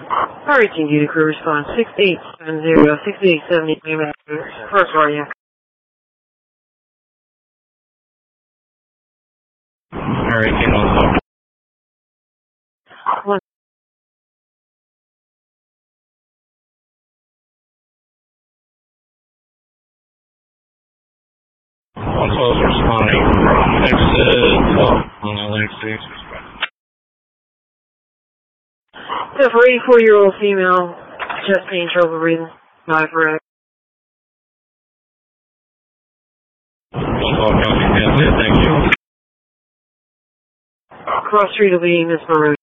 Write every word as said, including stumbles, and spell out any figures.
Alright, Team Duty Crew response six eight seven zero, six eight seven zero, first cardiac. Alright, get on top. One. One twelve responding from exit twelve on L X D. So for eighty-four-year-old female, chest pain, trouble breathing, five for X. one twelve copy, yeah, thank you. Cross street will be Miss Monroe.